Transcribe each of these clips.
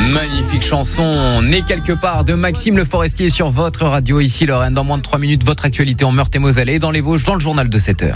Magnifique chanson, Né quelque part de Maxime Le Forestier sur votre radio, ici Lorraine. Dans moins de 3 minutes, votre actualité en Meurthe-et-Moselle et dans les Vosges, dans le journal de 7h.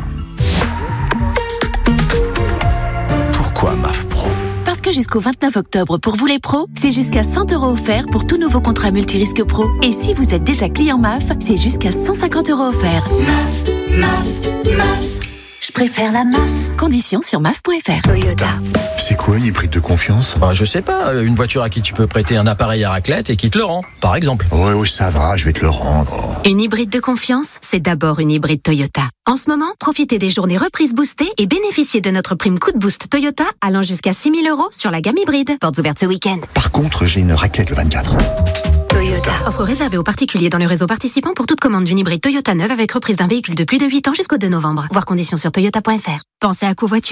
Pourquoi MAF Pro ? Parce que jusqu'au 29 octobre, pour vous les pros, c'est jusqu'à 100 € offerts pour tout nouveau contrat multirisque pro. Et si vous êtes déjà client MAF, c'est jusqu'à 150 € offerts. MAF. Je préfère la MAF. Conditions sur MAF.fr. Toyota. C'est quoi une hybride de confiance ? Je sais pas, une voiture à qui tu peux prêter un appareil à raclette et qui te le rend, par exemple. Ouais, ça va, je vais te le rendre. Une hybride de confiance, c'est d'abord une hybride Toyota. En ce moment, profitez des journées reprises boostées et bénéficiez de notre prime coup de boost Toyota allant jusqu'à 6 000 € sur la gamme hybride. Portes ouvertes ce week-end. Par contre, j'ai une raclette le 24. Toyota. Offre réservée aux particuliers dans le réseau participant pour toute commande d'une hybride Toyota neuve avec reprise d'un véhicule de plus de 8 ans jusqu'au 2 novembre. Voir conditions sur toyota.fr. Pensez à covoiturer ?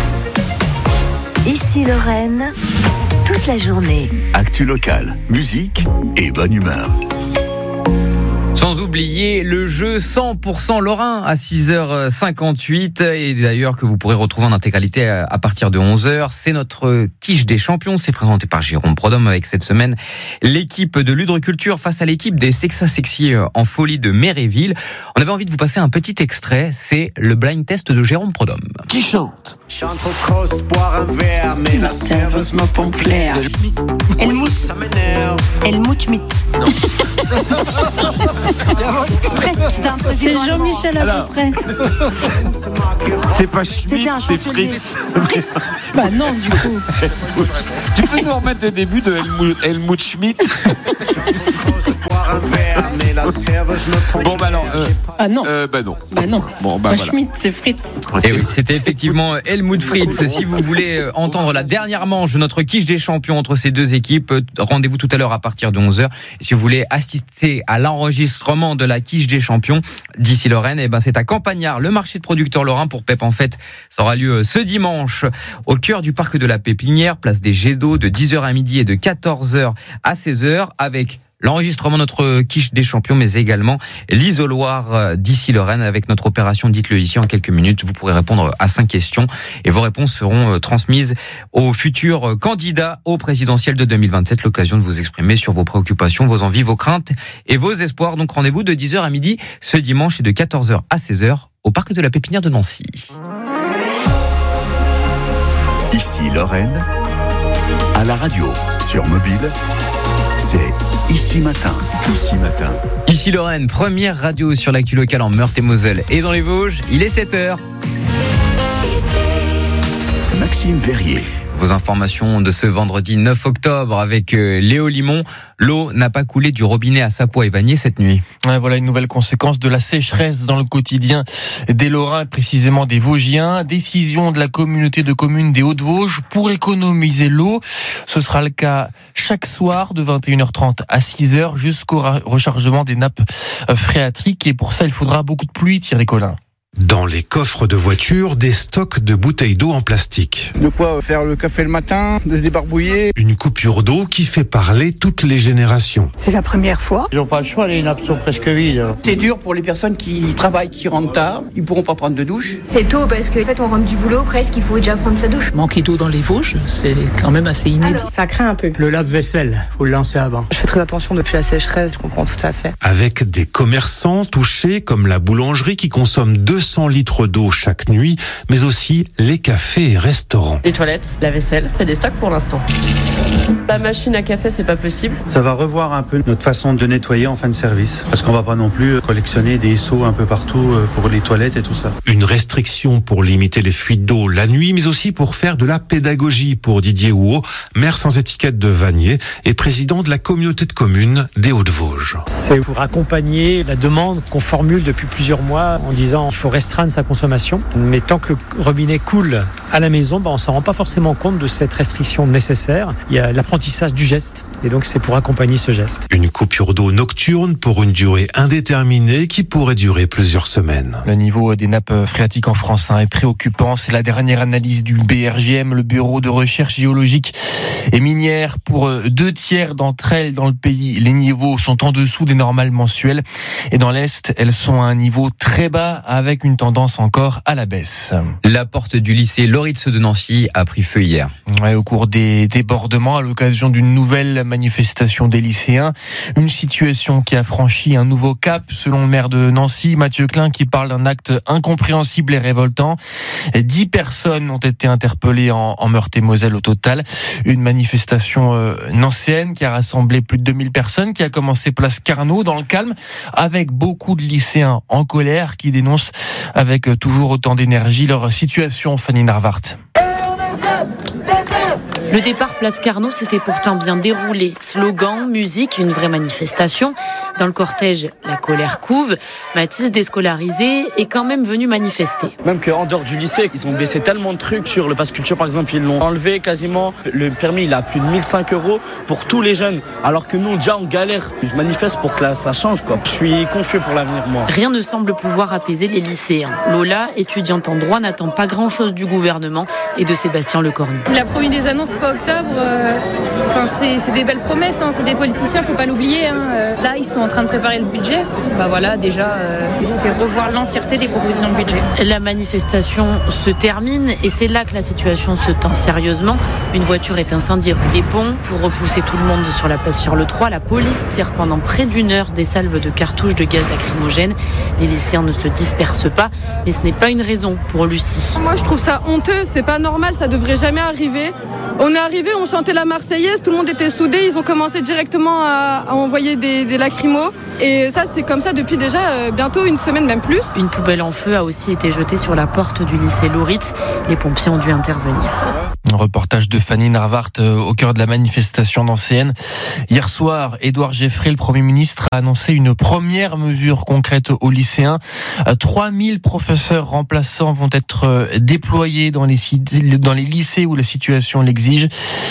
Ici Lorraine, toute la journée. Actu locale, musique et bonne humeur. Sans oublier le jeu 100% Lorrain à 6h58 et d'ailleurs que vous pourrez retrouver en intégralité à partir de 11h. C'est notre quiche des champions. C'est présenté par Jérôme Prodhomme avec cette semaine l'équipe de Ludreculture face à l'équipe des Sexa Sexy en folie de Méréville. On avait envie de vous passer un petit extrait. C'est le blind test de Jérôme Prodhomme. Qui chante? Chante trop coste, boire un verre, mais la serveuse me pompe l'air. Helmut. Ça m'énerve. Helmut Schmidt. Non. Presque, c'est un président. C'est Jean-Michel à peu près. C'est pas Schmidt, C'était un c'est chansonnier. Fritz. Bah non, du coup. Tu peux nous remettre le début de Helmut Schmidt? Bon bah alors Ah non. bah non. Bah non. Bon bah Pas voilà. Schmidt, c'est Fritz. Et oui, c'était effectivement Helmut Fritz. Si vous voulez entendre la dernière manche de notre quiche des champions entre ces deux équipes, rendez-vous tout à l'heure à partir de 11h. Et si vous voulez assister à l'enregistrement de la quiche des champions d'ici Lorraine, et ben c'est à Campagnard, le marché de producteurs lorrains pour Pep en fête. Ça aura lieu ce dimanche au cœur du parc de la Pépinière, place des Jets d'eau, de 10h à midi et de 14h à 16h avec l'enregistrement de notre quiche des champions, mais également l'isoloir d'ici Lorraine avec notre opération Dites-le ici. En quelques minutes, vous pourrez répondre à 5 questions et vos réponses seront transmises aux futurs candidats au présidentiel de 2027. L'occasion de vous exprimer sur vos préoccupations, vos envies, vos craintes et vos espoirs. Donc rendez-vous de 10h à midi ce dimanche et de 14h à 16h au parc de la Pépinière de Nancy. Ici Lorraine, à la radio, sur mobile, c'est Ici Matin. Ici Matin. Ici Lorraine, première radio sur l'actu locale en Meurthe-et-Moselle et dans les Vosges, il est 7h. Maxime Verrier. Vos informations de ce vendredi 9 octobre avec Léo Limon. L'eau n'a pas coulé du robinet à Sapois-et-Vanier cette nuit. Ouais, voilà une nouvelle conséquence de la sécheresse dans le quotidien des Lorrains, précisément des Vosgiens. Décision de la communauté de communes des Hauts-de-Vosges pour économiser l'eau. Ce sera le cas chaque soir de 21h30 à 6h jusqu'au rechargement des nappes phréatiques. Et pour ça, il faudra beaucoup de pluie, Thierry Collin. Dans les coffres de voiture, des stocks de bouteilles d'eau en plastique. De quoi faire le café le matin, de se débarbouiller. Une coupure d'eau qui fait parler toutes les générations. C'est la première fois. Ils n'ont pas le choix, les nappes sont presque vides. C'est dur pour les personnes qui travaillent, qui rentrent tard. Ils ne pourront pas prendre de douche. C'est tôt parce qu'en fait on rentre du boulot presque, il faut déjà prendre sa douche. Manquer d'eau dans les Vosges, c'est quand même assez inédit. Ça craint un peu. Le lave-vaisselle, faut le lancer avant. Je fais très attention depuis la sécheresse, je comprends tout à fait. Avec des commerçants touchés comme la boulangerie qui consomme 200 litres d'eau chaque nuit, mais aussi les cafés et restaurants. Les toilettes, la vaisselle, fait des stocks pour l'instant. La machine à café, c'est pas possible. Ça va revoir un peu notre façon de nettoyer en fin de service. Parce qu'on va pas non plus collectionner des seaux un peu partout pour les toilettes et tout ça. Une restriction pour limiter les fuites d'eau la nuit, mais aussi pour faire de la pédagogie pour Didier Houot, maire sans étiquette de Vanier et président de la communauté de communes des Hauts-de-Vosges. C'est pour accompagner la demande qu'on formule depuis plusieurs mois en disant qu'il faut restreindre sa consommation. Mais tant que le robinet coule à la maison, on ne s'en rend pas forcément compte de cette restriction nécessaire. Il y a l'apprentissage du geste et donc c'est pour accompagner ce geste. Une coupure d'eau nocturne pour une durée indéterminée qui pourrait durer plusieurs semaines. Le niveau des nappes phréatiques en France est préoccupant. C'est la dernière analyse du BRGM, le Bureau de recherche géologique et minière. Pour 2/3 d'entre elles dans le pays, les niveaux sont en dessous des normales mensuelles. Et dans l'Est, elles sont à un niveau très bas avec une tendance encore à la baisse. La porte du lycée Loritz de Nancy a pris feu hier. Ouais, au cours des débordements, l'occasion d'une nouvelle manifestation des lycéens. Une situation qui a franchi un nouveau cap, selon le maire de Nancy, Mathieu Klein, qui parle d'un acte incompréhensible et révoltant. 10 personnes ont été interpellées en Meurthe-et-Moselle au total. Une manifestation nancéenne qui a rassemblé plus de 2000 personnes, qui a commencé place Carnot dans le calme, avec beaucoup de lycéens en colère qui dénoncent avec toujours autant d'énergie leur situation. Fanny Narvart. Le départ place Carnot s'était pourtant bien déroulé. Slogan, musique, une vraie manifestation. Dans le cortège, la colère couve. Mathis, déscolarisé, est quand même venu manifester. Même qu'en dehors du lycée, ils ont baissé tellement de trucs. Sur le pass culture, par exemple, ils l'ont enlevé quasiment. Le permis, il a plus de 1005 € pour tous les jeunes. Alors que nous, déjà, on galère. Je manifeste pour que ça change, quoi. Je suis confus pour l'avenir, moi. Rien ne semble pouvoir apaiser les lycéens. Lola, étudiante en droit, n'attend pas grand-chose du gouvernement et de Sébastien Lecornu. Il a promis des annonces fin octobre. C'est des belles promesses. C'est des politiciens, faut pas l'oublier. Là, ils sont en train de préparer le budget. Voilà, déjà, c'est revoir l'entièreté des propositions de budget. La manifestation se termine et c'est là que la situation se tend sérieusement. Une voiture est incendiée rue des Ponts. Pour repousser tout le monde sur la place Charles III, la police tire pendant près d'une heure des salves de cartouches de gaz lacrymogène. Les lycéens ne se dispersent pas, mais ce n'est pas une raison pour Lucie. Moi, je trouve ça honteux. C'est pas normal, ça devrait jamais arriver. On est arrivé, on chantait la Marseillaise, tout le monde était soudé, ils ont commencé directement à envoyer des lacrymos. Et ça, c'est comme ça depuis déjà bientôt une semaine, même plus. Une poubelle en feu a aussi été jetée sur la porte du lycée Lauritz. Les pompiers ont dû intervenir. Un reportage de Fanny Narvart au cœur de la manifestation nancéenne. Hier soir, Édouard Geoffrey, le Premier ministre, a annoncé une première mesure concrète aux lycéens. 3000 professeurs remplaçants vont être déployés dans les lycées où la situation l'exige.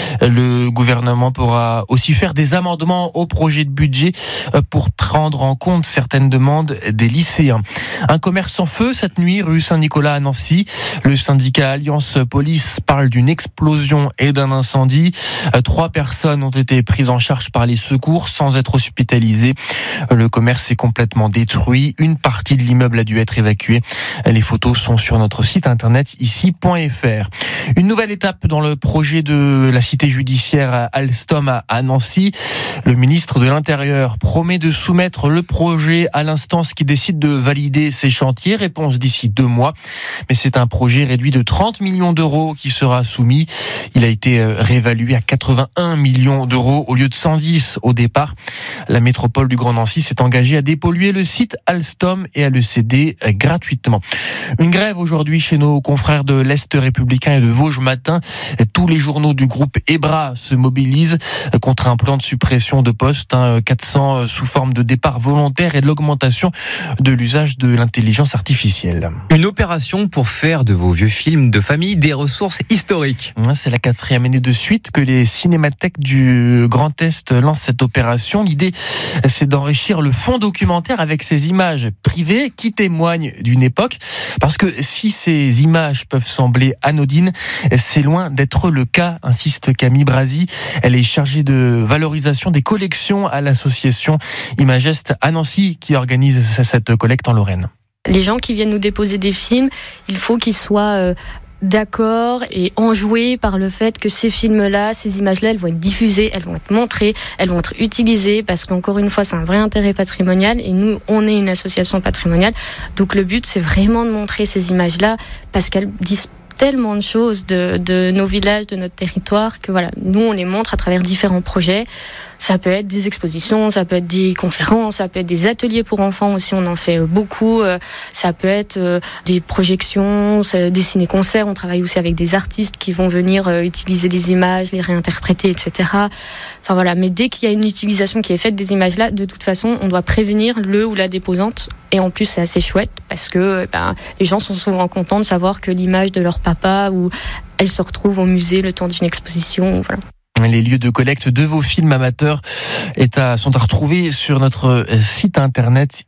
Le gouvernement pourra aussi faire des amendements au projet de budget pour prendre en compte certaines demandes des lycéens. Un commerce en feu cette nuit, rue Saint-Nicolas à Nancy. Le syndicat Alliance Police parle d'une explosion et d'un incendie. 3 personnes ont été prises en charge par les secours sans être hospitalisées. Le commerce est complètement détruit. Une partie de l'immeuble a dû être évacuée. Les photos sont sur notre site internet ici.fr. Une nouvelle étape dans le projet de la cité judiciaire à Alstom à Nancy. Le ministre de l'Intérieur promet de soumettre le projet à l'instance qui décide de valider ces chantiers. Réponse d'ici 2 mois. Mais c'est un projet réduit de 30 millions d'euros qui sera soumis. Il a été réévalué à 81 millions d'euros au lieu de 110 au départ. La métropole du Grand Nancy s'est engagée à dépolluer le site Alstom et à le céder gratuitement. Une grève aujourd'hui chez nos confrères de l'Est républicain et de Vosges Matin. Tous les journaux du groupe EBRA se mobilisent contre un plan de suppression de postes, 400 sous forme de départ volontaire et de l'augmentation de l'usage de l'intelligence artificielle. Une opération pour faire de vos vieux films de famille des ressources historiques. C'est la 4e année de suite que les cinémathèques du Grand Est lancent cette opération. L'idée, c'est d'enrichir le fonds documentaire avec ces images privées qui témoignent d'une époque. Parce que si ces images peuvent sembler anodines, c'est loin d'être le cas, insiste Camille Brasi. Elle est chargée de valorisation des collections à l'association Imagest à Nancy qui organise cette collecte en Lorraine. Les gens qui viennent nous déposer des films, il faut qu'ils soient d'accord et enjoués par le fait que ces films-là, ces images-là, elles vont être diffusées, elles vont être montrées, elles vont être utilisées parce qu'encore une fois, c'est un vrai intérêt patrimonial et nous, on est une association patrimoniale. Donc le but, c'est vraiment de montrer ces images-là parce qu'elles disent tellement de choses de nos villages, de notre territoire, que voilà, nous, on les montre à travers différents projets. Ça peut être des expositions, ça peut être des conférences, ça peut être des ateliers pour enfants aussi, on en fait beaucoup. Ça peut être des projections, des ciné-concerts. On travaille aussi avec des artistes qui vont venir utiliser des images, les réinterpréter, etc. Enfin voilà, mais dès qu'il y a une utilisation qui est faite des images-là, de toute façon, on doit prévenir le ou la déposante. Et en plus, c'est assez chouette parce que les gens sont souvent contents de savoir que l'image de leur papa ou elle se retrouve au musée le temps d'une exposition. Voilà. Les lieux de collecte de vos films amateurs sont à retrouver sur notre site internet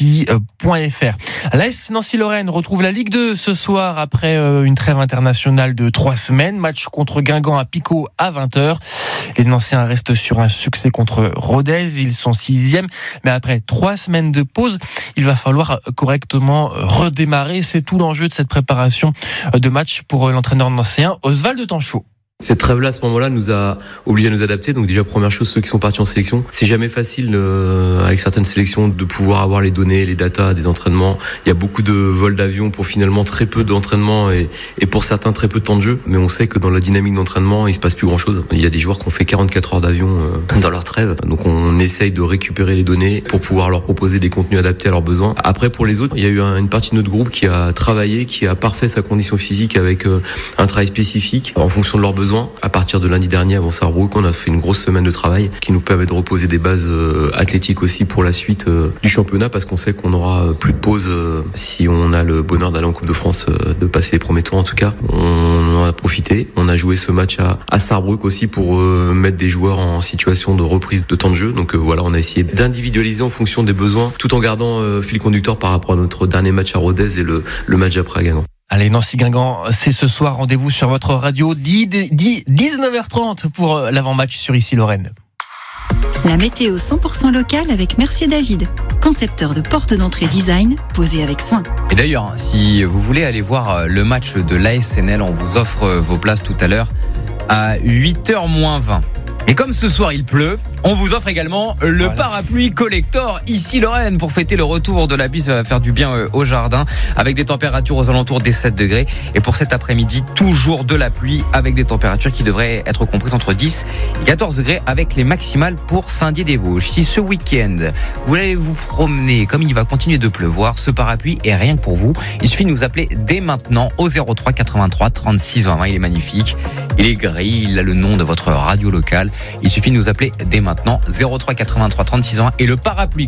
ici.fr. L'AS Nancy-Lorraine retrouve la Ligue 2 ce soir après une trêve internationale de 3 semaines. Match contre Guingamp à Picot à 20h. Les Nancéens restent sur un succès contre Rodez. Ils sont 6e. Mais après 3 semaines de pause, il va falloir correctement redémarrer. C'est tout l'enjeu de cette préparation de match pour l'entraîneur nancéen Oswald Tanchot. Cette trêve-là, à ce moment-là, nous a obligés à nous adapter. Donc déjà, première chose, ceux qui sont partis en sélection, c'est jamais facile avec certaines sélections de pouvoir avoir les données, les datas des entraînements. Il y a beaucoup de vols d'avion pour finalement très peu d'entraînement et pour certains très peu de temps de jeu. Mais on sait que dans la dynamique d'entraînement, il se passe plus grand-chose. Il y a des joueurs qui ont fait 44 heures d'avion dans leur trêve. Donc on essaye de récupérer les données pour pouvoir leur proposer des contenus adaptés à leurs besoins. Après, pour les autres, il y a eu une partie de notre groupe qui a travaillé, qui a parfait sa condition physique avec un travail spécifique en fonction de leurs besoins. À partir de lundi dernier, avant Sarrebruck, on a fait une grosse semaine de travail qui nous permet de reposer des bases athlétiques aussi pour la suite du championnat, parce qu'on sait qu'on aura plus de pause si on a le bonheur d'aller en Coupe de France, de passer les premiers tours en tout cas. On en a profité. On a joué ce match à Sarrebruck aussi pour mettre des joueurs en situation de reprise de temps de jeu. Donc voilà, on a essayé d'individualiser en fonction des besoins, tout en gardant fil conducteur par rapport à notre dernier match à Rodez et le match après à Guingamp. Allez, Nancy-Guingamp, c'est ce soir. Rendez-vous sur votre radio 19h30 pour l'avant-match sur Ici Lorraine. La météo 100% locale avec Mercier David, concepteur de portes d'entrée design posées avec soin. Et d'ailleurs, si vous voulez aller voir le match de l'ASNL, on vous offre vos places tout à l'heure à 8h-20. Et comme ce soir il pleut, on vous offre également le parapluie collector Ici Lorraine pour fêter le retour de la pluie. Ça va faire du bien au jardin avec des températures aux alentours des 7 degrés. Et pour cet après-midi, toujours de la pluie avec des températures qui devraient être comprises entre 10 et 14 degrés avec les maximales pour Saint-Dié-des-Vosges. Si ce week-end, vous allez vous promener, comme il va continuer de pleuvoir, ce parapluie est rien que pour vous. Il suffit de nous appeler dès maintenant au 03 83 36 20. Il est magnifique, il est gris, il a le nom de votre radio locale. Il suffit de nous appeler dès maintenant 03 83 36 20 et le parapluie